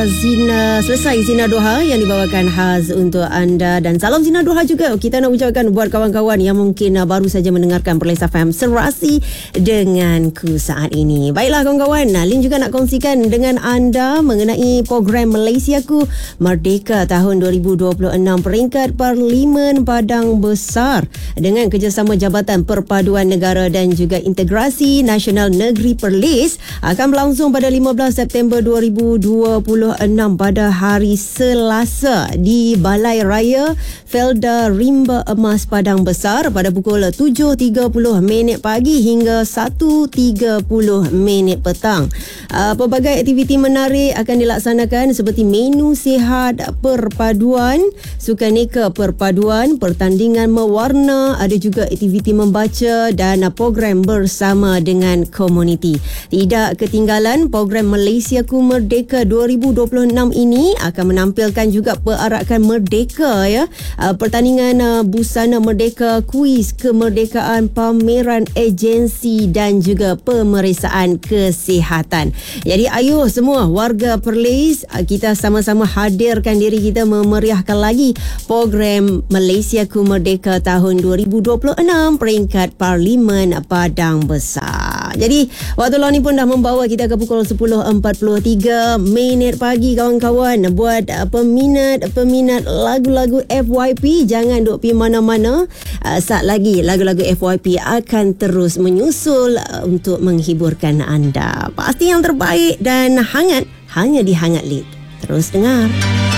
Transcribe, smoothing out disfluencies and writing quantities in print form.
Selesai Zina Doha yang dibawakan khas untuk anda. Dan salam Zina Doha juga kita nak ucapkan buat kawan-kawan yang mungkin baru saja mendengarkan Perlis FM serasi denganku saat ini. Baiklah kawan-kawan, Lin juga nak kongsikan dengan anda mengenai program Malaysiaku Merdeka tahun 2026 peringkat Parlimen Padang Besar dengan kerjasama Jabatan Perpaduan Negara dan juga Integrasi Nasional Negeri Perlis akan berlangsung pada 15 September 2026 pada hari Selasa di Balai Raya Felda Rimba Emas Padang Besar pada pukul 7.30 pagi hingga 1.30 petang. Pelbagai aktiviti menarik akan dilaksanakan seperti menu sihat perpaduan, sukaneka perpaduan, pertandingan mewarna, ada juga aktiviti membaca dan program bersama dengan komuniti. Tidak ketinggalan, program Malaysiaku Merdeka 2026 ini akan menampilkan juga perarakan merdeka ya, pertandingan busana merdeka, kuis kemerdekaan, pameran agensi dan juga pemeriksaan kesihatan. Jadi ayo semua warga Perlis, kita sama-sama hadirkan diri kita memeriahkan lagi program Malaysiaku Merdeka tahun 2026 peringkat Parlimen Padang Besar. Jadi waktu law ni pun dah membawa kita ke pukul 10.43 pagi kawan-kawan. Buat peminat lagu-lagu FYP, jangan duk pergi mana-mana. Saat lagi lagu-lagu FYP akan terus menyusul untuk menghiburkan anda. Pasti yang terbaik dan hangat hanya di Hangat Lead. Terus dengar.